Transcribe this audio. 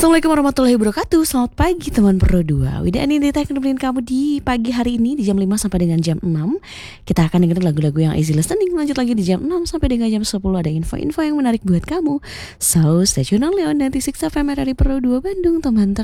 Assalamualaikum warahmatullahi wabarakatuh. Selamat pagi teman Pro 2. Wida Anindita akan nemenin kamu di pagi hari ini di jam 5 sampai dengan jam 6. Kita akan dengerin lagu-lagu yang easy listening. Lanjut lagi di jam 6 sampai dengan jam 10 ada info-info yang menarik buat kamu. So stay tune on Leon 96 FM dari Pro 2 Bandung, teman